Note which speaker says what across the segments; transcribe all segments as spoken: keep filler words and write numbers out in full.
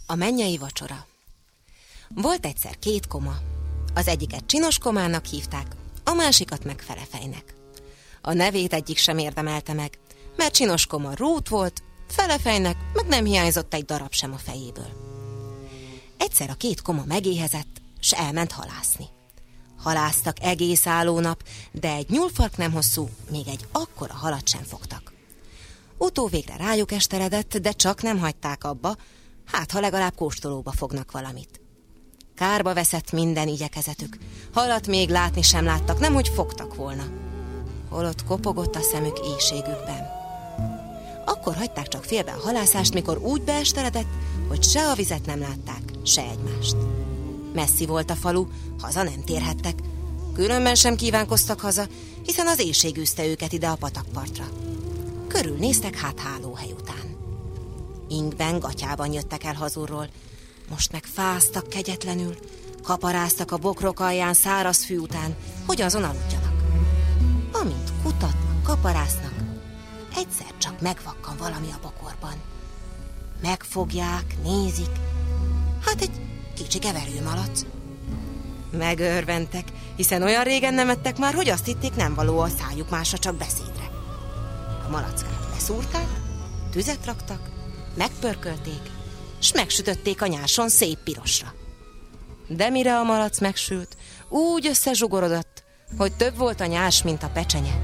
Speaker 1: A mennyei vacsora. Volt egyszer két koma. Az egyiket Csinos komának hívták, a másikat meg Felefejnek. A nevét egyik sem érdemelte meg, mert Csinos koma rút volt, Felefejnek meg nem hiányzott egy darab sem a fejéből. Egyszer a két koma megéhezett, s elment halászni. Halásztak egész álló nap, de egy nyúlfark nem hosszú, még egy akkora halat sem fogtak. Utóvégre rájuk esteredett, de csak nem hagyták abba, hát ha legalább kóstolóba fognak valamit. Kárba veszett minden igyekezetük, halat még látni sem láttak, nemhogy fogtak volna. Holott kopogott a szemük éhségükben. Akkor hagyták csak félbe a halászást, mikor úgy beesteredett, hogy se a vizet nem látták, se egymást. Messzi volt a falu, haza nem térhettek, különben sem kívánkoztak haza, hiszen az éhség űzte őket ide a patakpartra. Körülnéztek hát hálóhely után. Ingben, gatyában jöttek el hazulról, most meg fáztak kegyetlenül, kaparáztak a bokrok alján száraz fű után, hogy azon aludjanak. Amint kutatnak, kaparásznak, egyszer csak megvakkan valami a bokorban. Megfogják, nézik, hát egy kicsi keverőmalac. Megörventek, hiszen olyan régen nem ettek már, hogy azt hitték, nem való a szájuk másra, csak beszédre. A malackát leszúrták, tüzet raktak, megpörkölték, s megsütötték a nyáson szép pirosra. De mire a malac megsült, úgy összezsugorodott, hogy több volt a nyás, mint a pecsenye.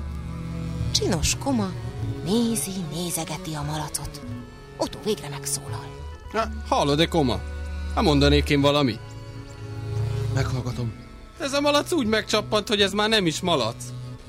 Speaker 1: Csinos koma nézi, nézegeti a malacot. Otó végre megszólal.
Speaker 2: Na, hallod-e, koma? Ha mondanék én valami?
Speaker 3: Meghallgatom.
Speaker 2: Ez a malac úgy megcsappant, hogy ez már nem is malac.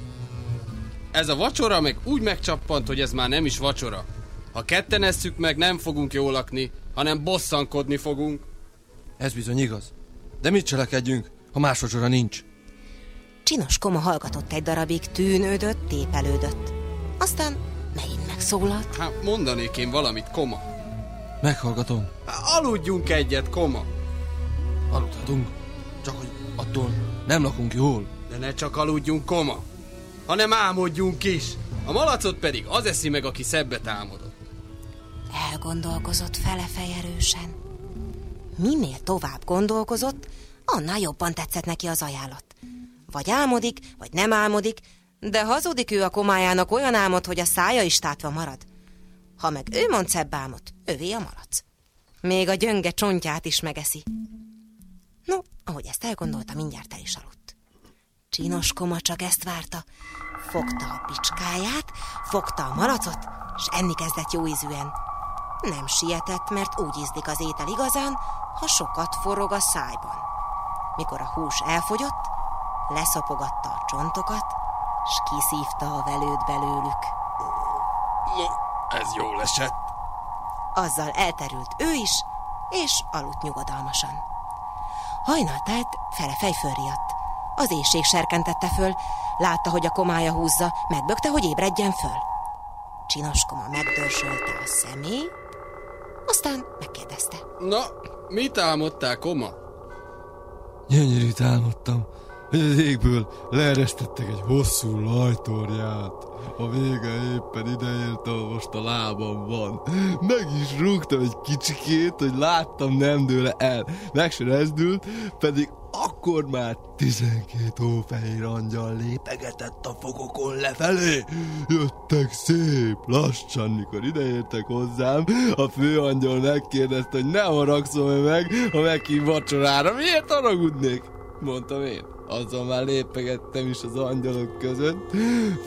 Speaker 2: Ez a vacsora meg úgy megcsappant, hogy ez már nem is vacsora. Ha ketten esszük meg, nem fogunk jól lakni, hanem bosszankodni fogunk.
Speaker 3: Ez bizony igaz. De mit cselekedjünk, ha más vacsora nincs?
Speaker 1: Csinos koma hallgatott egy darabig, tűnődött, tépelődött. Aztán megint megszólalt.
Speaker 2: Hát mondanék én valamit, koma?
Speaker 3: Meghallgatom.
Speaker 2: Hát, aludjunk egyet, koma.
Speaker 3: Aludhatunk, csak hogy attól nem lakunk jól.
Speaker 2: De ne csak aludjunk, koma, hanem álmodjunk is. A malacot pedig az eszi meg, aki szebbet álmodott.
Speaker 1: Elgondolkozott Felefej erősen. Minél tovább gondolkozott, annál jobban tetszett neki az ajánlat. Vagy álmodik, vagy nem álmodik, de hazudik ő a komájának olyan álmot, hogy a szája is tátva marad. Ha meg ő mond szebb álmot, övé a malac. Még a gyönge csontját is megeszi. No, ahogy ezt elgondolta, mindjárt el is aludt. Csinos koma csak ezt várta. Fogta a picskáját, fogta a malacot, s enni kezdett jó ízűen. Nem sietett, mert úgy ízlik az étel igazán, ha sokat forog a szájban. Mikor a hús elfogyott, leszopogatta a csontokat, s kiszívta a velőt belőlük.
Speaker 2: No, ez jól esett.
Speaker 1: Azzal elterült ő is, és aludt nyugodalmasan. Hajnal telt, Felefej fölriadt. Az éhség serkentette föl, látta, hogy a komája húzza, megbökte, hogy ébredjen föl. Csinos koma megdörzsölte a szemét, aztán megkérdezte.
Speaker 2: Na, mit álmodtál, koma?
Speaker 3: Gyönyörűt álmodtam, hogy az égből leeresztettek egy hosszú lajtorját. A vége éppen ideért, ahol most a lábam van. Meg is rúgtam egy kicsikét, hogy láttam, nem dől el. Meg se rezdült, pedig akkor már tizenkét hófehér angyal lépegetett a fogokon lefelé. Jöttek szép lassan, mikor ideértek hozzám. A főangyal megkérdezte, hogy ne haragszom meg, ha meghív vacsorára. Miért haragudnék? Mondtam én. Azzal már lépegettem is az angyalok között.